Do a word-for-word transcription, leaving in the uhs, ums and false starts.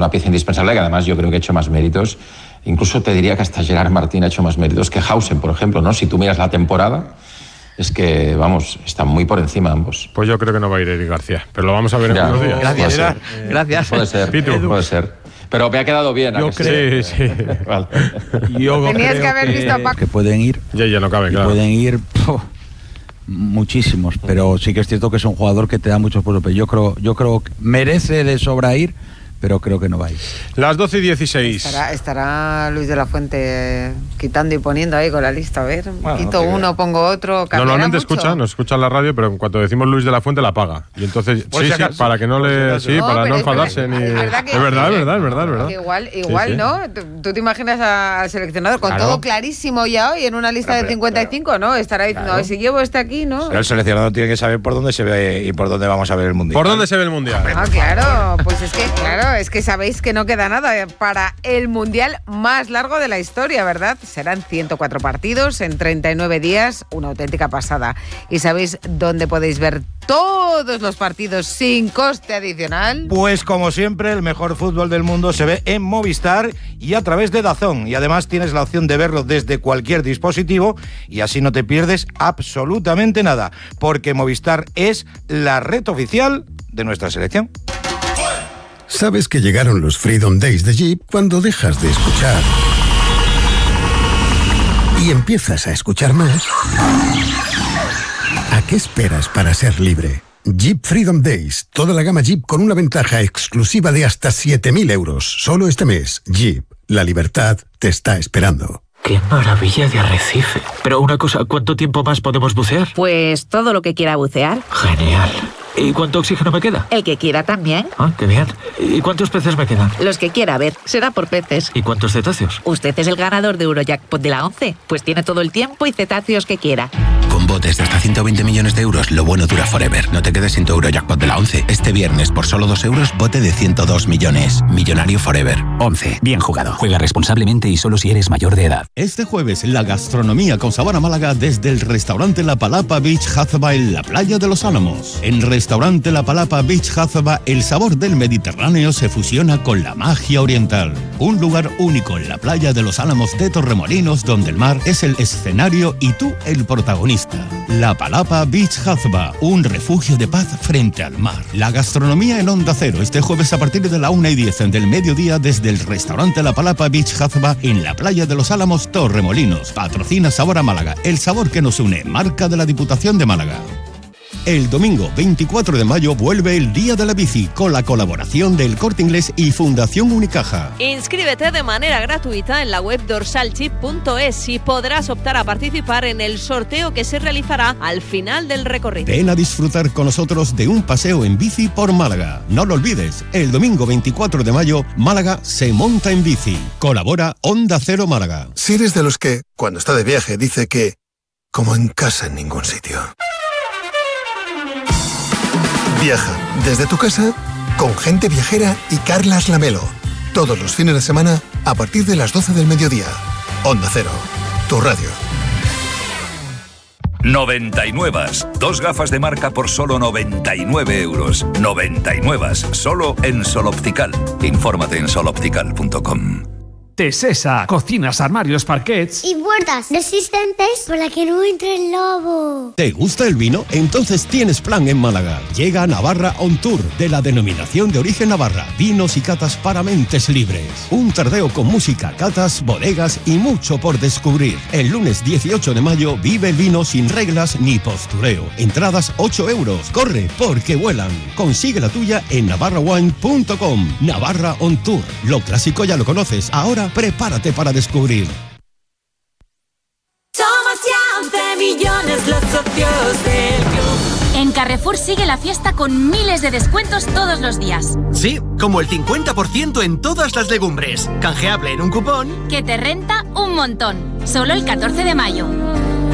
una pieza indispensable que además yo creo que ha hecho más méritos. Incluso te diría que hasta Gerard Martín ha hecho más méritos que Hausen, por ejemplo, ¿no? Si tú miras la temporada, es que, vamos, están muy por encima ambos. Pues yo creo que no va a ir Eric García, pero lo vamos a ver en unos días. Gracias, puede eh, gracias. Puede ser, Pitu. puede ser. Pero me ha quedado bien. Yo creo, sí, sí. Vale. Yo Tenías creo que haber visto a Paco. que pueden ir, Ya, ya no cabe, claro. pueden ir ¡puf! Muchísimos, pero sí que es cierto que es un jugador que te da muchos puntos. Pero yo creo, yo creo que merece de sobra ir, pero creo que no va a ir. Las doce y dieciséis. Estará, estará Luis de la Fuente eh, quitando y poniendo ahí con la lista. A ver, Bueno, quito que- uno, pongo otro. Normalmente mucho? escucha, nos escucha en la radio, pero en cuanto decimos Luis de la Fuente la apaga. Y entonces, Por sí, si sí, acaso. para que no Por si le. acaso. Sí, No, para no pero es enfadarse verdad- ni. es verdad que- es verdad, es verdad, es verdad, es verdad. Que igual, igual sí. ¿no? ¿Tú, tú te imaginas al seleccionador con Claro. todo clarísimo ya hoy en una lista Pero, de cincuenta y cinco, ¿no? Estará diciendo, "Ay, si llevo este aquí, ¿no?" Pero el seleccionador tiene que saber por dónde se ve y por dónde vamos a ver el mundial. ¿Por dónde se ve el mundial? Ah, claro, pues es que, claro, es que sabéis que no queda nada para el mundial más largo de la historia, ¿verdad? Serán ciento cuatro partidos en treinta y nueve días, una auténtica pasada. ¿Y sabéis dónde podéis ver todos los partidos sin coste adicional? Pues como siempre, el mejor fútbol del mundo se ve en Movistar y a través de DAZN. Y además tienes la opción de verlo desde cualquier dispositivo y así no te pierdes absolutamente nada, porque Movistar es la red oficial de nuestra selección. Sabes que llegaron los Freedom Days de Jeep cuando dejas de escuchar y empiezas a escuchar más. ¿A qué esperas para ser libre? Jeep Freedom Days, toda la gama Jeep con una ventaja exclusiva de hasta siete mil euros. Solo este mes, Jeep, la libertad te está esperando. ¡Qué maravilla de arrecife! Pero una cosa, ¿cuánto tiempo más podemos bucear? Pues todo lo que quiera bucear. Genial. ¿Y cuánto oxígeno me queda? El que quiera también. Ah, qué bien. ¿Y cuántos peces me quedan? Los que quiera ver. Será por peces. ¿Y cuántos cetáceos? Usted es el ganador de Eurojackpot de la once. Pues tiene todo el tiempo y cetáceos que quiera. Con botes de hasta ciento veinte millones de euros, lo bueno dura forever. No te quedes sin tu Eurojackpot de la once. Este viernes, por solo dos euros, bote de ciento dos millones. Millonario forever. once. Bien jugado. Juega responsablemente y solo si eres mayor de edad. Este jueves, la gastronomía con sabor a Málaga desde el restaurante La Palapa Beach Hazaba en la playa de Los Álamos. En restaurante La Palapa Beach Hazaba, el sabor del Mediterráneo se fusiona con la magia oriental. Un lugar único en la playa de Los Álamos de Torremolinos, donde el mar es el escenario y tú el protagonista. La Palapa Beach Hazaba, un refugio de paz frente al mar. La gastronomía en Onda Cero, este jueves a partir de la una y diez del mediodía desde el restaurante La Palapa Beach Hazaba en la playa de Los Álamos, Torremolinos. Patrocina Sabor a Málaga, el sabor que nos une, marca de la Diputación de Málaga. El domingo veinticuatro de mayo vuelve el Día de la Bici con la colaboración del Corte Inglés y Fundación Unicaja. Inscríbete de manera gratuita en la web dorsalchip punto es y podrás optar a participar en el sorteo que se realizará al final del recorrido. Ven a disfrutar con nosotros de un paseo en bici por Málaga. No lo olvides, el domingo veinticuatro de mayo, Málaga se monta en bici. Colabora Onda Cero Málaga. Si eres de los que, cuando está de viaje, dice que como en casa en ningún sitio. Viaja desde tu casa con Gente Viajera y Carlas Lamelo. Todos los fines de semana a partir de las doce del mediodía. Onda Cero, tu radio. noventa y nueve. Dos gafas de marca por solo noventa y nueve euros. noventa y nueve. Solo en Sol Optical. Infórmate en sol optical punto com. Tesesa, cocinas, armarios, parquets y puertas resistentes por la que no entre el lobo. ¿Te gusta el vino? Entonces tienes plan en Málaga. Llega Navarra On Tour, de la denominación de origen Navarra. Vinos y catas para mentes libres. Un tardeo con música, catas, bodegas y mucho por descubrir. El lunes dieciocho de mayo vive el vino sin reglas ni postureo. Entradas ocho euros. Corre, porque vuelan. Consigue la tuya en navarra wine punto com. Navarra On Tour. Lo clásico ya lo conoces. Ahora prepárate para descubrir. Somos ya once millones los socios del club. En Carrefour sigue la fiesta con miles de descuentos todos los días. Sí, como el cincuenta por ciento en todas las legumbres. Canjeable en un cupón que te renta un montón. Solo el catorce de mayo.